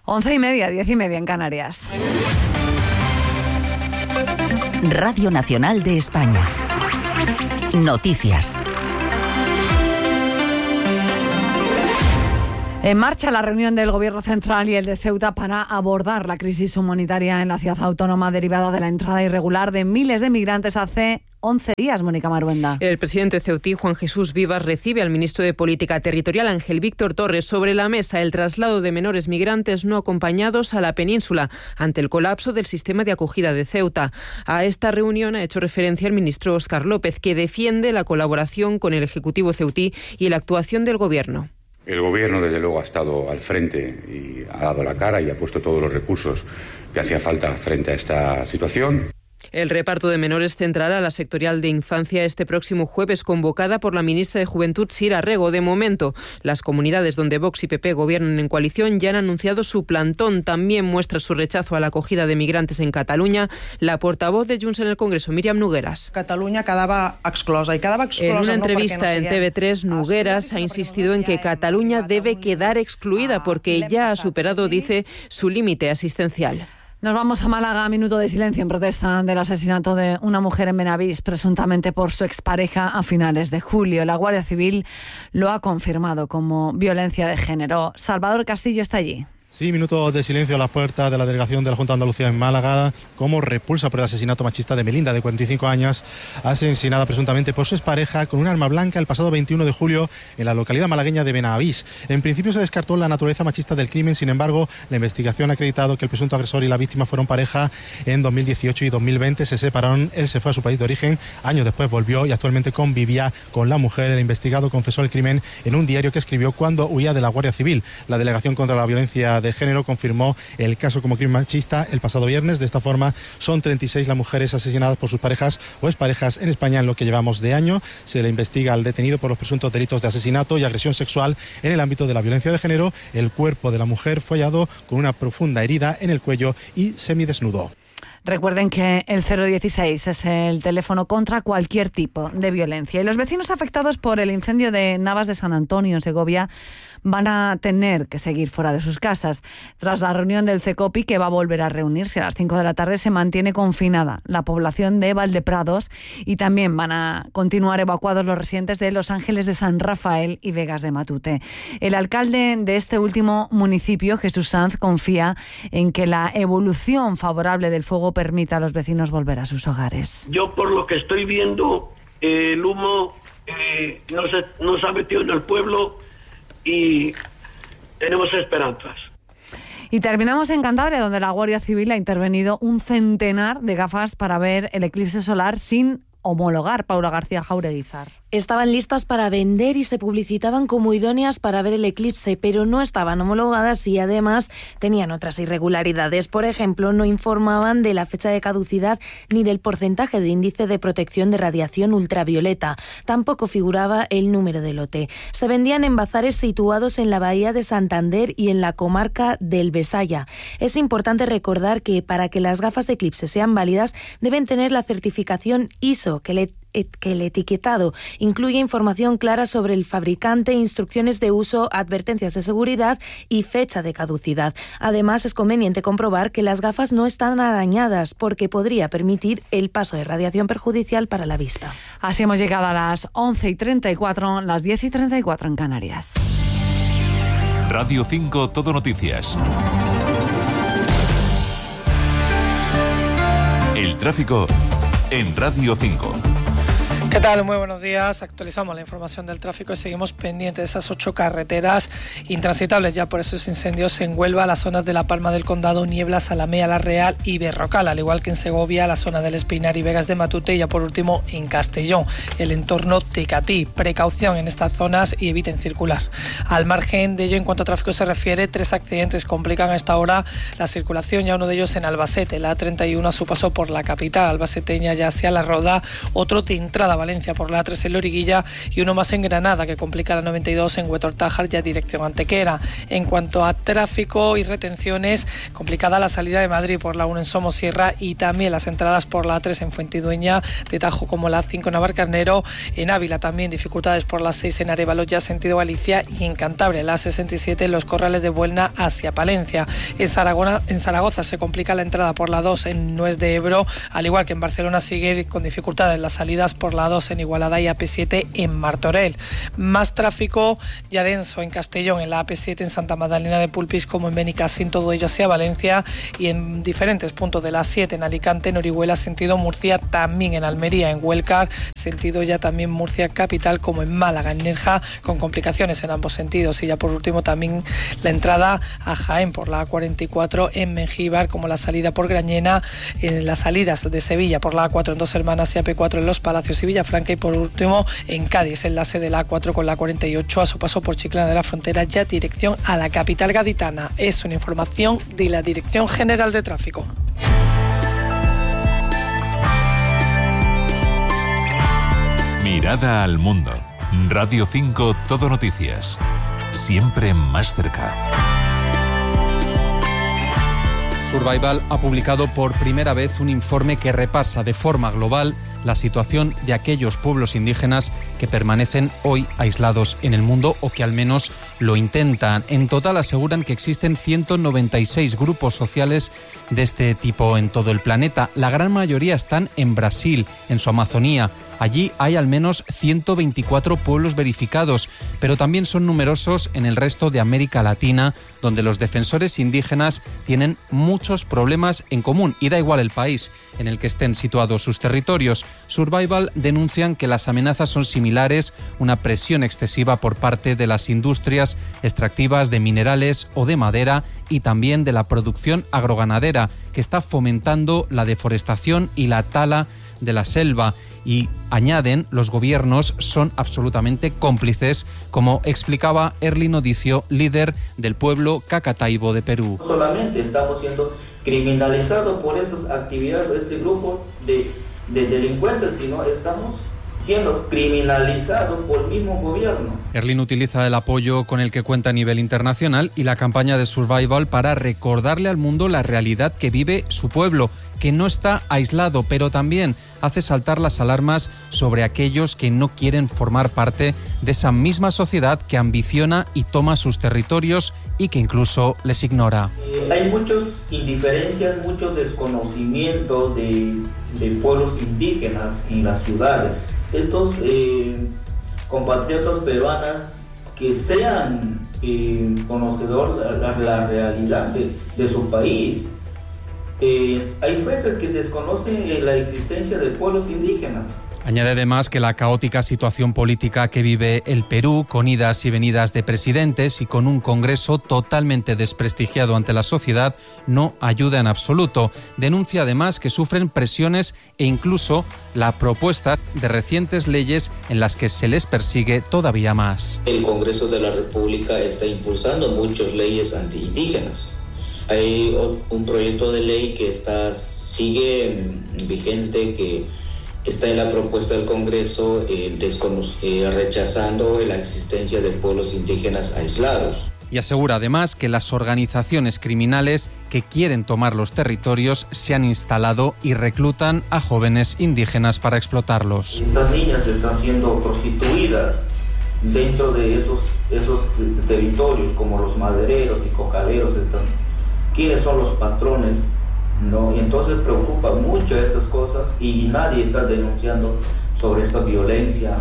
11:30, 10:30 en Canarias. Radio Nacional de España. Noticias. En marcha la reunión del Gobierno Central y el de Ceuta para abordar la crisis humanitaria en la ciudad autónoma derivada de la entrada irregular de miles de migrantes hace 11 días, Mónica Maruenda. El presidente ceutí, Juan Jesús Vivas, recibe al ministro de Política Territorial, Ángel Víctor Torres. Sobre la mesa, el traslado de menores migrantes no acompañados a la península ante el colapso del sistema de acogida de Ceuta. A esta reunión ha hecho referencia el ministro Óscar López, que defiende la colaboración con el Ejecutivo ceutí y la actuación del Gobierno. El Gobierno, desde luego, ha estado al frente y ha dado la cara y ha puesto todos los recursos que hacía falta frente a esta situación. El reparto de menores centrará la sectorial de infancia este próximo jueves, convocada por la ministra de Juventud, Sira Rego. De momento, las comunidades donde Vox y PP gobiernan en coalición ya han anunciado su plantón. También muestra su rechazo a la acogida de migrantes en Cataluña la portavoz de Junts en el Congreso, Míriam Nogueras. Cataluña quedaba exclosa. En una entrevista en TV3, Nogueras ha insistido en que Cataluña debe quedar excluida porque ya ha superado, dice, su límite asistencial. Nos vamos a Málaga, minuto de silencio en protesta del asesinato de una mujer en Benavís, presuntamente por su expareja a finales de julio. La Guardia Civil lo ha confirmado como violencia de género. Salvador Castillo está allí. Sí, minutos de silencio a las puertas de la delegación de la Junta de Andalucía en Málaga, como repulsa por el asesinato machista de Melinda, de 45 años, asesinada presuntamente por su expareja con un arma blanca el pasado 21 de julio en la localidad malagueña de Benavís. En principio se descartó la naturaleza machista del crimen, sin embargo, la investigación ha acreditado que el presunto agresor y la víctima fueron pareja en 2018 y 2020. Se separaron, él se fue a su país de origen, años después volvió y actualmente convivía con la mujer. El investigado confesó el crimen en un diario que escribió cuando huía de la Guardia Civil. La Delegación contra la Violencia de Género confirmó el caso como crimen machista el pasado viernes. De esta forma, son 36 las mujeres asesinadas por sus parejas o exparejas en España en lo que llevamos de año. Se le investiga al detenido por los presuntos delitos de asesinato y agresión sexual en el ámbito de la violencia de género. El cuerpo de la mujer fue hallado con una profunda herida en el cuello y semidesnudo. Recuerden que el 016 es el teléfono contra cualquier tipo de violencia. Y los vecinos afectados por el incendio de Navas de San Antonio, en Segovia, van a tener que seguir fuera de sus casas. Tras la reunión del CECOPI, que va a volver a reunirse a las 5 de la tarde, se mantiene confinada la población de Valdeprados y también van a continuar evacuados los residentes de Los Ángeles de San Rafael y Vegas de Matute. El alcalde de este último municipio, Jesús Sanz, confía en que la evolución favorable del fuego permita a los vecinos volver a sus hogares. Yo, por lo que estoy viendo, el humo no se ha metido en el pueblo y tenemos esperanzas. Y terminamos en Cantabria, donde la Guardia Civil ha intervenido un centenar de gafas para ver el eclipse solar sin homologar. Paula García Jaureguizar. Estaban listas para vender y se publicitaban como idóneas para ver el eclipse, pero no estaban homologadas y además tenían otras irregularidades. Por ejemplo, no informaban de la fecha de caducidad ni del porcentaje de índice de protección de radiación ultravioleta. Tampoco figuraba el número de lote. Se vendían en bazares situados en la bahía de Santander y en la comarca del Besaya. Es importante recordar que para que las gafas de eclipse sean válidas deben tener la certificación ISO, que el etiquetado incluye información clara sobre el fabricante, instrucciones de uso, advertencias de seguridad y fecha de caducidad. Además, es conveniente comprobar que las gafas no están arañadas porque podría permitir el paso de radiación perjudicial para la vista. Así hemos llegado a las 11:34, las 10:34 en Canarias. Radio 5 Todo Noticias. El tráfico en Radio 5. ¿Qué tal? Muy buenos días. Actualizamos la información del tráfico y seguimos pendientes de esas 8 carreteras intransitables ya por esos incendios en Huelva, las zonas de La Palma del Condado, Niebla, Salamea, La Real y Berrocal, al igual que en Segovia, la zona del Espinar y Vegas de Matute y ya por último en Castellón, el entorno Tecatí. Precaución en estas zonas y eviten circular. Al margen de ello, en cuanto a tráfico se refiere, 3 accidentes complican a esta hora la circulación, ya uno de ellos en Albacete, la A31 a su paso por la capital albaceteña ya hacia La Roda, otro de entrada Valencia por la A3 en Loriguilla y uno más en Granada, que complica la 92 en Huetor-Tájar, ya dirección Antequera. En cuanto a tráfico y retenciones, complicada la salida de Madrid por la 1 en Somosierra y también las entradas por la A3 en Fuentidueña, de Tajo como la A5 en Navarcarnero. En Ávila también dificultades por la 6 en Arévalo, ya sentido Galicia, y en Cantabria la A67 en los Corrales de Buelna hacia Palencia. En Zaragoza se complica la entrada por la 2 en Nuez de Ebro, al igual que en Barcelona sigue con dificultades las salidas por la 2 en Igualada y AP7 en Martorell. Más tráfico ya denso en Castellón, en la AP7 en Santa Magdalena de Pulpis como en Benicassim, todo ello hacia Valencia, y en diferentes puntos de la 7 en Alicante, en Orihuela sentido Murcia, también en Almería, en Huelcar sentido ya también Murcia capital, como en Málaga, en Nerja, con complicaciones en ambos sentidos. Y ya por último también la entrada a Jaén por la A44 en Mengíbar, como la salida por Grañena, en las salidas de Sevilla por la A4 en Dos Hermanas y AP4 en Los Palacios y Villafranca, y por último en Cádiz, enlace de la A4 con la 48 a su paso por Chiclana de la Frontera, ya dirección a la capital gaditana. Es una información de la Dirección General de Tráfico. Mirada al mundo. Radio 5 Todo Noticias. Siempre más cerca. Survival ha publicado por primera vez un informe que repasa de forma global la situación de aquellos pueblos indígenas que permanecen hoy aislados en el mundo, o que al menos lo intentan. En total aseguran que existen 196 grupos sociales de este tipo en todo el planeta. La gran mayoría están en Brasil, en su Amazonía. Allí hay al menos 124 pueblos verificados, pero también son numerosos en el resto de América Latina, donde los defensores indígenas tienen muchos problemas en común, y da igual el país en el que estén situados sus territorios. Survival denuncian que las amenazas son similares, una presión excesiva por parte de las industrias extractivas de minerales o de madera, y también de la producción agroganadera, que está fomentando la deforestación y la tala de la selva. Y añaden, los gobiernos son absolutamente cómplices, como explicaba Erlin Odicio, líder del pueblo Cacataibo de Perú. No solamente estamos siendo criminalizados por estas actividades de este grupo de delincuentes, sino estamos siendo criminalizado por el mismo gobierno. Erlin utiliza el apoyo con el que cuenta a nivel internacional y la campaña de Survival para recordarle al mundo la realidad que vive su pueblo, que no está aislado, pero también hace saltar las alarmas sobre aquellos que no quieren formar parte de esa misma sociedad que ambiciona y toma sus territorios y que incluso les ignora. Hay muchas indiferencias, mucho desconocimiento de pueblos indígenas en las ciudades. Estos compatriotas peruanos que sean conocedores de la realidad de su país. Hay veces que desconocen la existencia de pueblos indígenas. Añade además que la caótica situación política que vive el Perú, con idas y venidas de presidentes y con un Congreso totalmente desprestigiado ante la sociedad, no ayuda en absoluto. Denuncia además que sufren presiones e incluso la propuesta de recientes leyes en las que se les persigue todavía más. El Congreso de la República está impulsando muchas leyes antiindígenas. Hay un proyecto de ley que sigue vigente, que está en la propuesta del Congreso, rechazando la existencia de pueblos indígenas aislados. Y asegura además que las organizaciones criminales que quieren tomar los territorios se han instalado y reclutan a jóvenes indígenas para explotarlos. Estas niñas están siendo prostituidas dentro de esos territorios, como los madereros y cocaleros. ¿Quiénes son los patrones? ¿No? Y entonces preocupa mucho estas cosas y nadie está denunciando sobre esta violencia.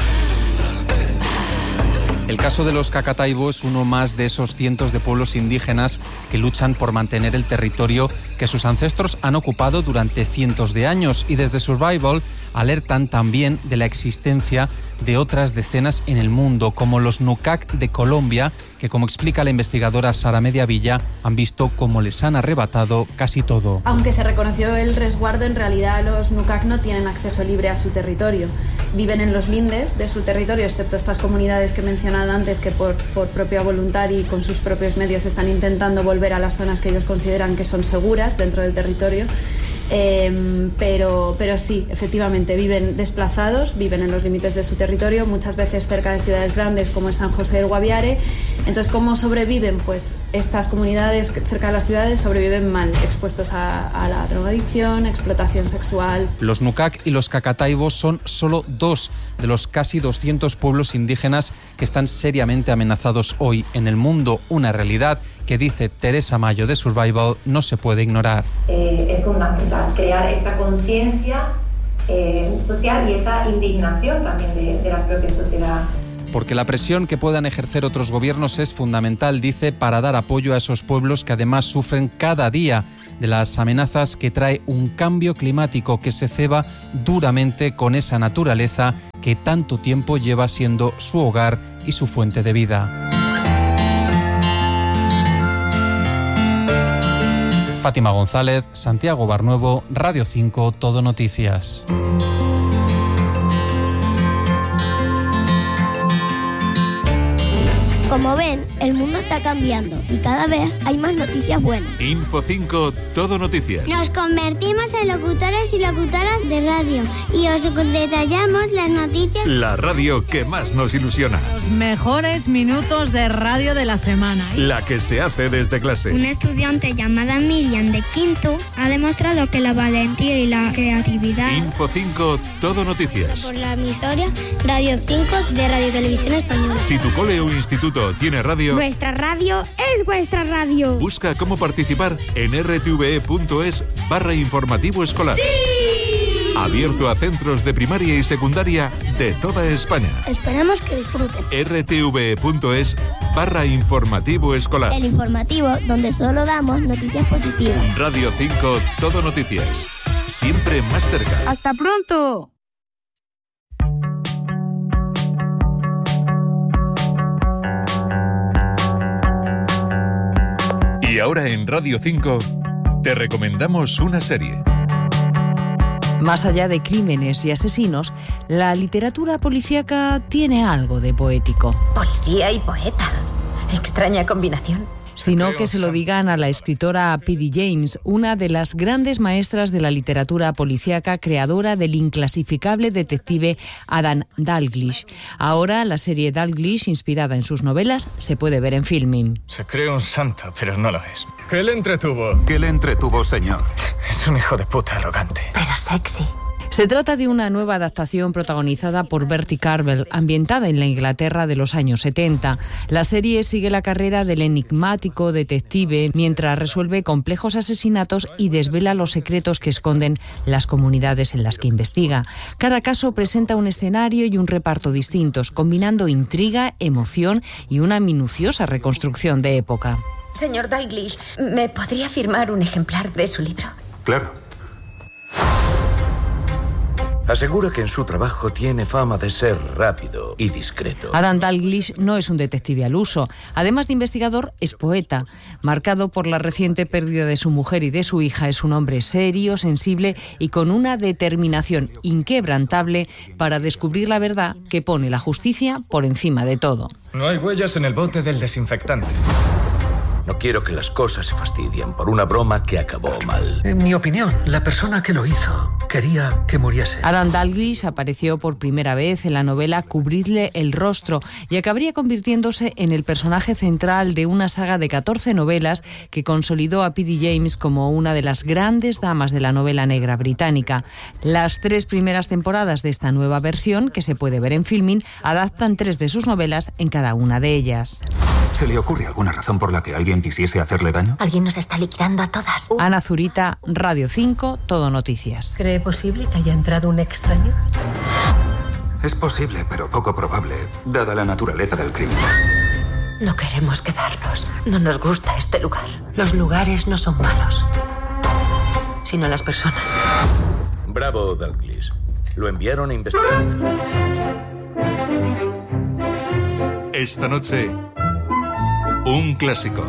El caso de los Cacataibo es uno más de esos cientos de pueblos indígenas que luchan por mantener el territorio que sus ancestros han ocupado durante cientos de años, y desde Survival alertan también de la existencia de otras decenas en el mundo, como los Nucac de Colombia, que, como explica la investigadora Sara Mediavilla, han visto cómo les han arrebatado casi todo. Aunque se reconoció el resguardo, en realidad los Nucac no tienen acceso libre a su territorio. Viven en los lindes de su territorio, excepto estas comunidades que he mencionado antes, que por propia voluntad y con sus propios medios están intentando volver a las zonas que ellos consideran que son seguras dentro del territorio. Pero sí, efectivamente, viven desplazados, viven en los límites de su territorio, muchas veces cerca de ciudades grandes como es San José del Guaviare. Entonces, ¿cómo sobreviven? Pues estas comunidades cerca de las ciudades sobreviven mal, expuestos a la drogadicción, explotación sexual. Los Nukak y los Cacataibos son solo 2 de los casi 200 pueblos indígenas que están seriamente amenazados hoy en el mundo, una realidad que, dice Teresa Mayo de Survival, no se puede ignorar. Es fundamental crear esa conciencia social y esa indignación también de la propia sociedad. Porque la presión que puedan ejercer otros gobiernos es fundamental, dice, para dar apoyo a esos pueblos que además sufren cada día de las amenazas que trae un cambio climático que se ceba duramente con esa naturaleza que tanto tiempo lleva siendo su hogar y su fuente de vida. Fátima González, Santiago Barnuevo, Radio 5, Todo Noticias. Como ven, el mundo está cambiando y cada vez hay más noticias buenas. Info 5, Todo Noticias. Nos convertimos en locutores y locutoras de radio y os detallamos las noticias. La radio que más nos ilusiona. Los mejores minutos de radio de la semana. La que se hace desde clase. Una estudiante llamada Miriam de quinto ha demostrado que la valentía y la creatividad. Info 5, Todo Noticias. Por la emisora Radio 5 de Radio Televisión Española. Si tu cole o instituto tiene radio, nuestra radio es vuestra radio. Busca cómo participar en rtve.es/informativo escolar. ¡Sí! Abierto a centros de primaria y secundaria de toda España. Esperamos que disfruten. rtve.es/informativo escolar. El informativo donde solo damos noticias positivas. Radio 5, Todo Noticias. Siempre más cerca. ¡Hasta pronto! Y ahora en Radio 5 te recomendamos una serie. Más allá de crímenes y asesinos, la literatura policíaca tiene algo de poético. Policía y poeta. Extraña combinación. Sino que se lo digan a la escritora P.D. James, una de las grandes maestras de la literatura policíaca, creadora del inclasificable detective Adam Dalglish. Ahora la serie Dalglish, inspirada en sus novelas, se puede ver en Filmin. Se cree un santo, pero no lo es. ¿Qué le entretuvo? ¿Qué le entretuvo, señor? Es un hijo de puta arrogante. Pero sexy. Se trata de una nueva adaptación protagonizada por Bertie Carvel, ambientada en la Inglaterra de los años 70. La serie sigue la carrera del enigmático detective mientras resuelve complejos asesinatos y desvela los secretos que esconden las comunidades en las que investiga. Cada caso presenta un escenario y un reparto distintos, combinando intriga, emoción y una minuciosa reconstrucción de época. Señor Dalglish, ¿me podría firmar un ejemplar de su libro? Claro. Asegura que en su trabajo tiene fama de ser rápido y discreto. Adam Dalglish no es un detective al uso. Además de investigador, es poeta. Marcado por la reciente pérdida de su mujer y de su hija, es un hombre serio, sensible y con una determinación inquebrantable para descubrir la verdad que pone la justicia por encima de todo. No hay huellas en el bote del desinfectante. No quiero que las cosas se fastidien por una broma que acabó mal. En mi opinión, la persona que lo hizo quería que muriese. Adam Dalglish apareció por primera vez en la novela Cubridle el rostro y acabaría convirtiéndose en el personaje central de una saga de 14 novelas que consolidó a P.D. James como una de las grandes damas de la novela negra británica. Las 3 primeras temporadas de esta nueva versión, que se puede ver en Filmin, adaptan 3 de sus novelas en cada una de ellas. ¿Se le ocurre alguna razón por la que alguien quisiese hacerle daño? Alguien nos está liquidando a todas. Ana Zurita, Radio 5, Todo Noticias. ¿Cree posible que haya entrado un extraño? Es posible, pero poco probable, dada la naturaleza del crimen. No queremos quedarnos. No nos gusta este lugar. Los lugares no son malos, sino las personas. Bravo, Dalglish. Lo enviaron a investigar. Esta noche, un clásico.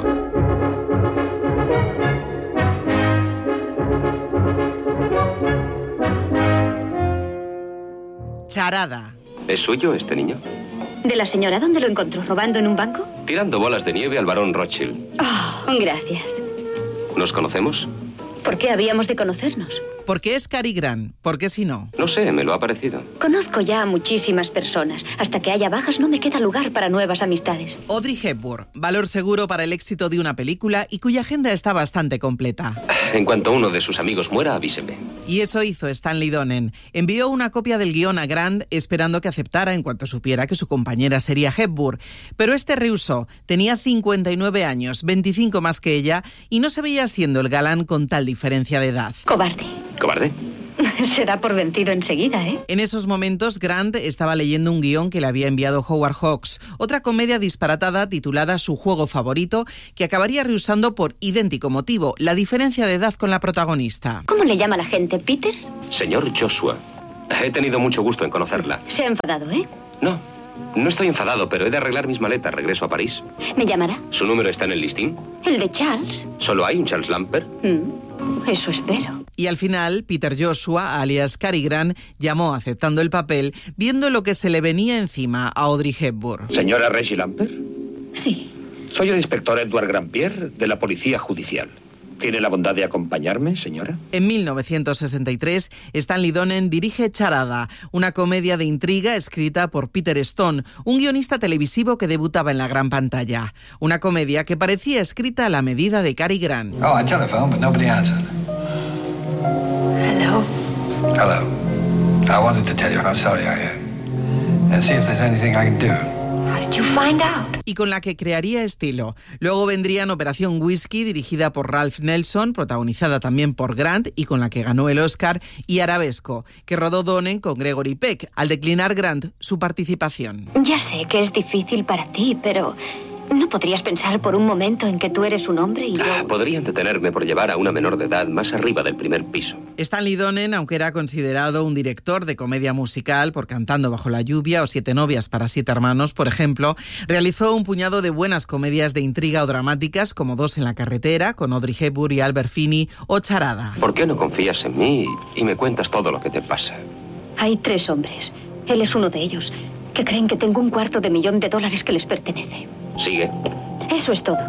Charada. ¿Es suyo este niño? ¿De la señora dónde lo encontró? ¿Robando en un banco? Tirando bolas de nieve al barón Rothschild. Oh, gracias. ¿Nos conocemos? ¿Por qué habíamos de conocernos? Porque es Cary Grant, ¿por qué si no? No sé, me lo ha parecido. Conozco ya a muchísimas personas. Hasta que haya bajas no me queda lugar para nuevas amistades. Audrey Hepburn, valor seguro para el éxito de una película y cuya agenda está bastante completa. En cuanto uno de sus amigos muera, avíseme. Y eso hizo Stanley Donen. Envió una copia del guión a Grant esperando que aceptara en cuanto supiera que su compañera sería Hepburn. Pero este rehusó. Tenía 59 años, 25 más que ella, y no se veía siendo el galán con tal diferencia de edad. Cobarde. ¿Cobarde? Se da por vencido enseguida, ¿eh? En esos momentos, Grant estaba leyendo un guión que le había enviado Howard Hawks, otra comedia disparatada titulada Su juego favorito, que acabaría rehusando por idéntico motivo, la diferencia de edad con la protagonista. ¿Cómo le llama la gente, Peter? Señor Joshua. He tenido mucho gusto en conocerla. Se ha enfadado, ¿eh? No estoy enfadado, pero he de arreglar mis maletas. Regreso a París. ¿Me llamará? ¿Su número está en el listín? ¿El de Charles? ¿Solo hay un Charles Lamper? Eso espero. Y al final, Peter Joshua, alias Cary Grant, llamó aceptando el papel, viendo lo que se le venía encima a Audrey Hepburn. ¿Señora Reggie Lamper? Sí. Soy el inspector Edward Grandpierre, de la Policía Judicial. ¿Tiene la bondad de acompañarme, señora? En 1963, Stanley Donen dirige Charada, una comedia de intriga escrita por Peter Stone, un guionista televisivo que debutaba en la gran pantalla. Una comedia que parecía escrita a la medida de Cary Grant. Oh, I telephoned, but nobody answered. Hello. Hello. I wanted to tell you how sorry I am. And see if there's anything I can do. How did you find out? Y con la que crearía estilo. Luego vendrían Operación Whisky, dirigida por Ralph Nelson, protagonizada también por Grant y con la que ganó el Oscar, y Arabesco, que rodó Donen con Gregory Peck, al declinar Grant su participación. Ya sé que es difícil para ti, pero ¿no podrías pensar por un momento en que tú eres un hombre y yo...? Podrían detenerme por llevar a una menor de edad más arriba del primer piso. Stanley Donen, aunque era considerado un director de comedia musical por Cantando bajo la lluvia o 7 novias para 7 hermanos, por ejemplo, realizó un puñado de buenas comedias de intriga o dramáticas como Dos en la carretera, con Audrey Hepburn y Albert Finney, o Charada. ¿Por qué no confías en mí y me cuentas todo lo que te pasa? Hay 3 hombres. Él es uno de ellos, que creen que tengo $250,000 que les pertenece. ¿Sigue? Eso es todo.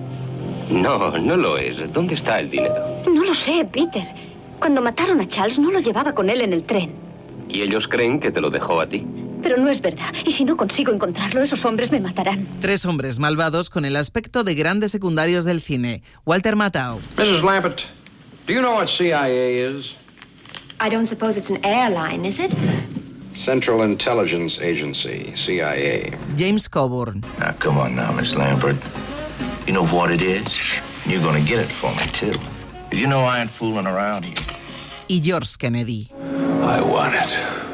No lo es. ¿Dónde está el dinero? No lo sé, Peter. Cuando mataron a Charles no lo llevaba con él en el tren. ¿Y ellos creen que te lo dejó a ti? Pero no es verdad. Y si no consigo encontrarlo, esos hombres me matarán. 3 hombres malvados con el aspecto de grandes secundarios del cine. Walter Matthau. Mrs. Lambert, do you know what CIA is? I don't suppose it's an airline, is it? Central Intelligence Agency, CIA. James Coburn. Now, come on now, Miss Lambert. You know what it is? You're gonna get it for me, too. You know I ain't fooling around here. Y George Kennedy. I want it.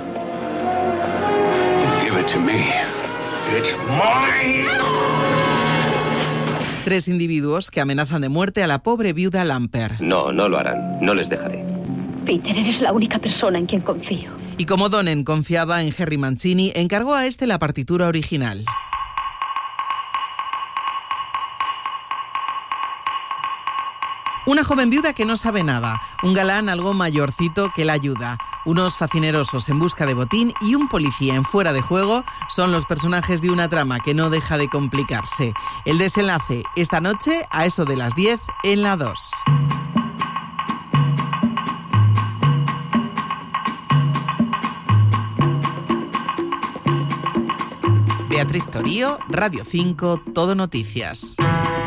Give it to me. It's mine! 3 individuos que amenazan de muerte a la pobre viuda Lamper. No lo harán. No les dejaré. Peter, eres la única persona en quien confío. Y como Donen confiaba en Henry Mancini, encargó a este la partitura original. Una joven viuda que no sabe nada, un galán algo mayorcito que la ayuda, unos facinerosos en busca de botín y un policía en fuera de juego son los personajes de una trama que no deja de complicarse. El desenlace esta noche a eso de las 10 en la 2. Beatriz Torío, Radio 5, Todo Noticias.